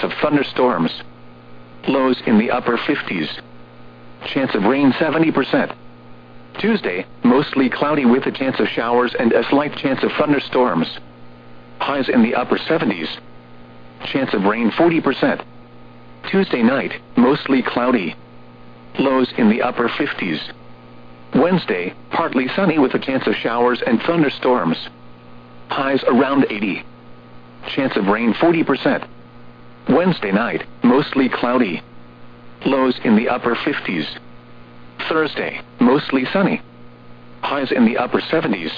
of thunderstorms. Lows in the upper 50s. Chance of rain 70%. Tuesday, mostly cloudy with a chance of showers and a slight chance of thunderstorms. Highs in the upper 70s. Chance of rain 40%. Tuesday night, mostly cloudy. Lows in the upper 50s. Wednesday, partly sunny with a chance of showers and thunderstorms. Highs around 80. Chance of rain 40%. Wednesday night, mostly cloudy. Lows in the upper 50s. Thursday, mostly sunny. Highs in the upper 70s.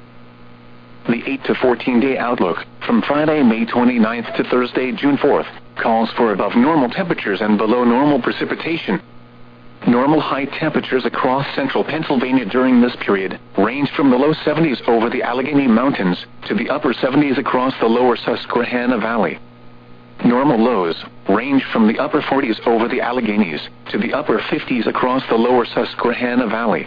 The 8 to 14-day outlook, from Friday, May 29th to Thursday, June 4th, calls for above normal temperatures and below normal precipitation. Normal high temperatures across central Pennsylvania during this period range from the low 70s over the Allegheny Mountains to the upper 70s across the lower Susquehanna Valley. Normal lows range from the upper 40s over the Alleghenies to the upper 50s across the lower Susquehanna Valley.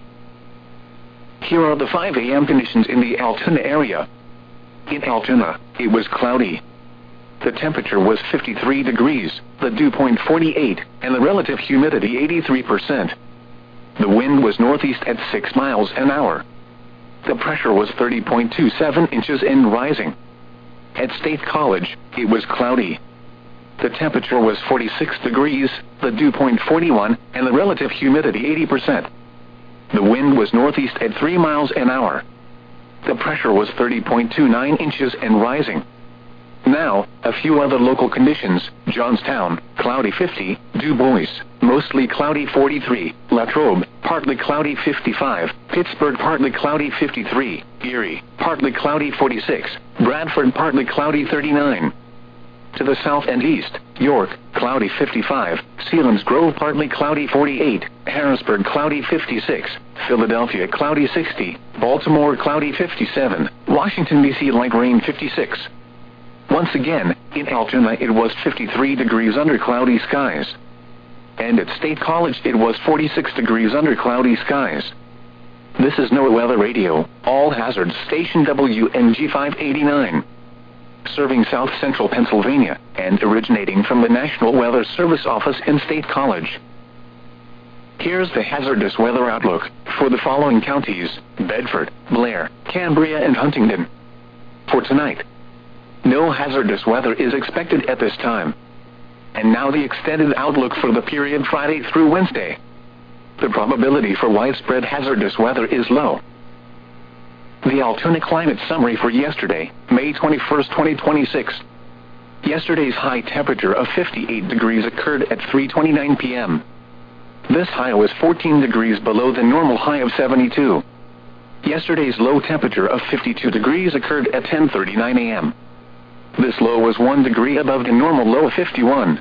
Here are the 5 a.m. conditions in the Altoona area. In Altoona, it was cloudy. The temperature was 53 degrees, the dew point 48, and the relative humidity 83%. The wind was northeast at 6 miles an hour. The pressure was 30.27 inches and rising. At State College, it was cloudy. The temperature was 46 degrees, the dew point 41, and the relative humidity 80%. The wind was northeast at 3 miles an hour. The pressure was 30.29 inches and rising. Now, a few other local conditions: Johnstown, cloudy 50, Du Bois, mostly cloudy 43, Latrobe, partly cloudy 55, Pittsburgh, partly cloudy 53, Erie, partly cloudy 46, Bradford, partly cloudy 39. To the south and east, York, cloudy 55, Selinsgrove, partly cloudy 48, Harrisburg, cloudy 56, Philadelphia, cloudy 60, Baltimore, cloudy 57, Washington, D.C., light rain 56. Once again, in Altoona it was 53 degrees under cloudy skies. And at State College it was 46 degrees under cloudy skies. This is NOAA Weather Radio, all hazards station WNG 589. Serving South Central Pennsylvania, and originating from the National Weather Service office in State College. Here's the hazardous weather outlook for the following counties: Bedford, Blair, Cambria, and Huntingdon. For tonight, no hazardous weather is expected at this time. And now the extended outlook for the period Friday through Wednesday. The probability for widespread hazardous weather is low. The Altoona climate summary for yesterday, May 21st, 2026. Yesterday's high temperature of 58 degrees occurred at 3:29 p.m. This high was 14 degrees below the normal high of 72. Yesterday's low temperature of 52 degrees occurred at 10:39 a.m. This low was 1 degree above the normal low of 51.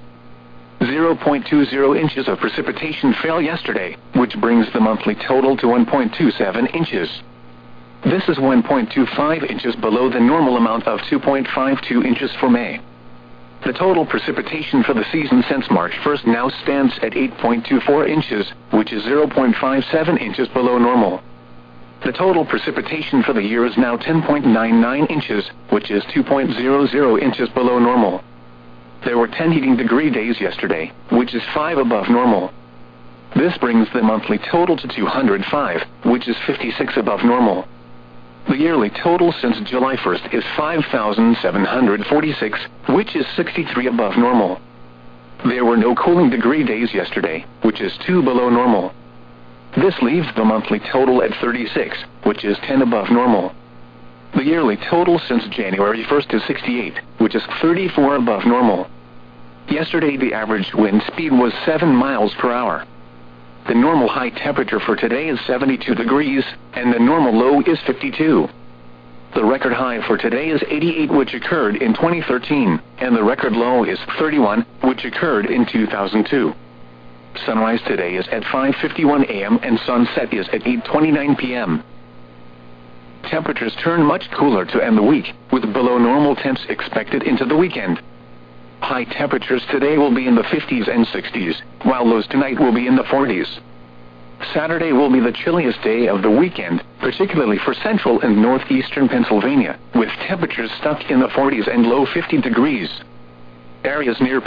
0.20 inches of precipitation fell yesterday, which brings the monthly total to 1.27 inches. This is 1.25 inches below the normal amount of 2.52 inches for May. The total precipitation for the season since March 1st now stands at 8.24 inches, which is 0.57 inches below normal. The total precipitation for the year is now 10.99 inches, which is 2.00 inches below normal. There were 10 heating degree days yesterday, which is 5 above normal. This brings the monthly total to 205, which is 56 above normal. The yearly total since July 1st is 5,746, which is 63 above normal. There were no cooling degree days yesterday, which is 2 below normal. This leaves the monthly total at 36, which is 10 above normal. The yearly total since January 1st is 68, which is 34 above normal. Yesterday the average wind speed was 7 miles per hour. The normal high temperature for today is 72 degrees, and the normal low is 52. The record high for today is 88, which occurred in 2013, and the record low is 31, which occurred in 2002. Sunrise today is at 5:51 a.m. and sunset is at 8:29 p.m. Temperatures turn much cooler to end the week, with below normal temps expected into the weekend. High temperatures today will be in the 50s and 60s, while lows tonight will be in the 40s. Saturday will be the chilliest day of the weekend, particularly for central and northeastern Pennsylvania, with temperatures stuck in the 40s and low 50 degrees. Areas near